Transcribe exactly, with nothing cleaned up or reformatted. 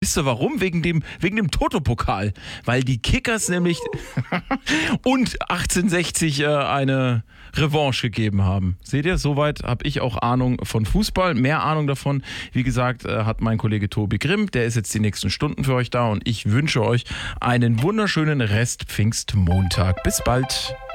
Weißt du warum? Wegen dem, wegen dem Toto-Pokal. Weil die Kickers nämlich und achtzehnhundertsechzig äh, eine Revanche gegeben haben. Seht ihr, soweit habe ich auch Ahnung von Fußball. Mehr Ahnung davon, wie gesagt, äh, hat mein Kollege Tobi Grimm. Der ist jetzt die nächsten Stunden für euch da und ich wünsche euch einen wunderschönen Rest Pfingstmontag. Bis bald.